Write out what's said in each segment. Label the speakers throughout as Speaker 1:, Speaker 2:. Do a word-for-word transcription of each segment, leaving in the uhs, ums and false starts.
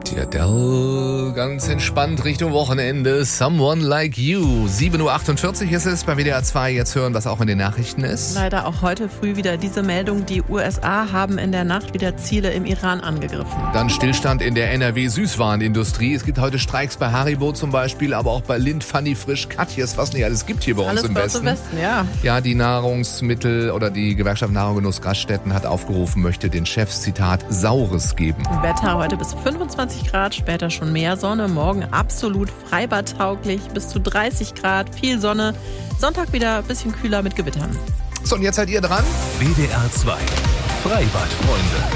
Speaker 1: Die Adele, ganz entspannt Richtung Wochenende. Someone Like You. sieben Uhr achtundvierzig ist es bei W D R zwei. Jetzt hören, was auch in den Nachrichten ist.
Speaker 2: Leider auch heute früh wieder diese Meldung. Die U S A haben in der Nacht wieder Ziele im Iran angegriffen.
Speaker 1: Dann Stillstand in der N R W-Süßwarenindustrie. Es gibt heute Streiks bei Haribo zum Beispiel, aber auch bei Lind, Funny, Frisch, Katjes, was nicht alles gibt hier bei uns
Speaker 2: Alles
Speaker 1: im
Speaker 2: bei uns
Speaker 1: Westen.
Speaker 2: im Westen, ja.
Speaker 1: Ja, die Nahrungsmittel- oder die Gewerkschaft Nahrung und Genuss Gaststätten hat aufgerufen, möchte den Chefs, Zitat, Saures geben.
Speaker 2: Wetter heute bis fünfundzwanzig Grad, später schon mehr Sonne. Morgen absolut freibadtauglich, bis zu dreißig Grad, viel Sonne. Sonntag wieder ein bisschen kühler mit Gewittern.
Speaker 1: So, und jetzt seid ihr dran.
Speaker 3: W D R zwei. Freibadfreunde.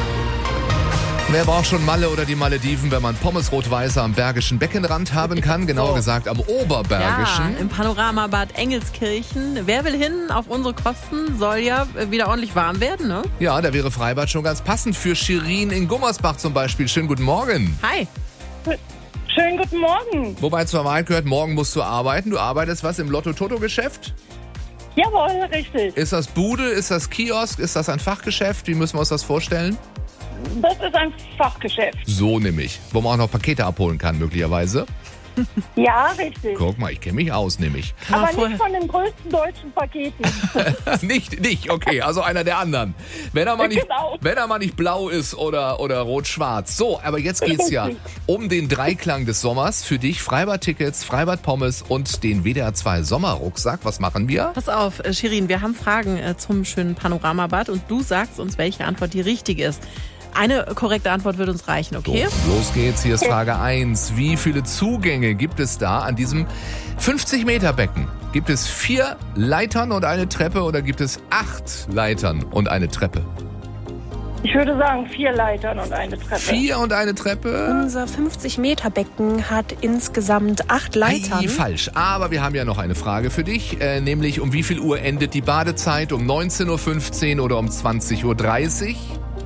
Speaker 1: Wer braucht schon Malle oder die Malediven, wenn man Pommes rot-weiß am Bergischen Beckenrand haben kann? Genauer
Speaker 2: So.
Speaker 1: gesagt am Oberbergischen.
Speaker 2: Ja, im Panoramabad Engelskirchen. Wer will hin auf unsere Kosten? Soll ja wieder ordentlich warm werden, ne?
Speaker 1: Ja, da wäre Freibad schon ganz passend für Shirin in Gummersbach zum Beispiel. Schönen guten Morgen.
Speaker 2: Hi.
Speaker 4: Schönen guten Morgen.
Speaker 1: Wobei zur Wahrheit gehört, morgen musst du arbeiten. Du arbeitest was im Lotto-Toto-Geschäft?
Speaker 4: Jawohl, richtig.
Speaker 1: Ist das Bude? Ist das Kiosk? Ist das ein Fachgeschäft? Wie müssen wir uns das vorstellen?
Speaker 4: Das ist ein Fachgeschäft.
Speaker 1: So nämlich. Wo man auch noch Pakete abholen kann, möglicherweise.
Speaker 4: Ja, richtig.
Speaker 1: Guck mal, ich kenne mich aus, nämlich.
Speaker 2: Kann man
Speaker 4: Aber
Speaker 2: vorher-
Speaker 4: nicht von den größten deutschen Paketen.
Speaker 1: nicht, nicht, okay, also einer der anderen. Wenn er mal nicht,
Speaker 4: Genau.
Speaker 1: wenn er mal nicht blau ist oder, oder rot-schwarz. So, aber jetzt geht's ja um den Dreiklang des Sommers. Für dich Freibad-Tickets, Freibad-Pommes und den W D R zwei Sommerrucksack. Was machen wir?
Speaker 2: Pass auf, äh, Shirin, wir haben Fragen äh, zum schönen Panoramabad und du sagst uns, welche Antwort die richtige ist. Eine korrekte Antwort würde uns reichen, okay?
Speaker 1: So, los geht's. Hier ist Frage eins. Wie viele Zugänge gibt es da an diesem fünfzig Meter Becken? Gibt es vier Leitern und eine Treppe oder gibt es acht Leitern und eine Treppe?
Speaker 4: Ich würde sagen, vier Leitern und eine Treppe.
Speaker 1: Vier und eine Treppe?
Speaker 5: Unser fünfzig Meter Becken hat insgesamt acht Leitern.
Speaker 1: Ei, falsch. Aber wir haben ja noch eine Frage für dich, äh, nämlich um wie viel Uhr endet die Badezeit? Um neunzehn Uhr fünfzehn oder um zwanzig Uhr dreißig?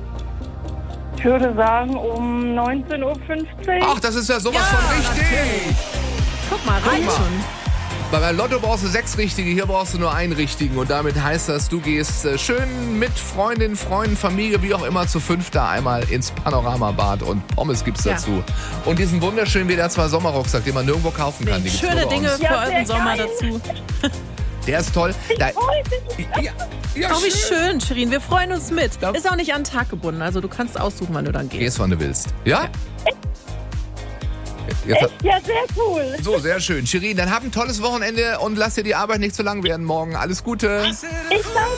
Speaker 4: Ich würde sagen, um neunzehn Uhr fünfzehn.
Speaker 1: Ach, das ist ja sowas von richtig.
Speaker 2: Guck mal, reicht
Speaker 1: mal.
Speaker 2: schon.
Speaker 1: Bei meinem Lotto brauchst du sechs richtige, hier brauchst du nur einen richtigen. Und damit heißt das, du gehst äh, schön mit Freundin, Freunden, Familie, wie auch immer, zu fünf da einmal ins Panoramabad und Pommes gibt's
Speaker 2: Ja.
Speaker 1: dazu. Und diesen wunderschönen W D R zwei Sommerrucksack, den man nirgendwo kaufen kann. Den gibt's
Speaker 2: Schöne
Speaker 1: nur bei
Speaker 2: Dinge
Speaker 1: uns.
Speaker 2: für
Speaker 4: Ja,
Speaker 2: euren
Speaker 4: sehr
Speaker 2: Sommer
Speaker 4: geil.
Speaker 2: dazu.
Speaker 1: Der ist toll. Da,
Speaker 4: Oh, ich bin-
Speaker 1: ja, ja,
Speaker 2: Oh, wie
Speaker 1: schön.
Speaker 2: schön, Shirin. Wir freuen uns mit.
Speaker 1: Ja.
Speaker 2: Ist auch nicht an den Tag gebunden, also du kannst aussuchen, wann du dann gehst.
Speaker 1: Gehst, wann du willst. Ja? Jetzt,
Speaker 4: Echt? Ja, sehr cool.
Speaker 1: so, sehr schön. Shirin, dann hab ein tolles Wochenende und lass dir die Arbeit nicht zu lang werden morgen. Alles Gute.
Speaker 4: Ich danke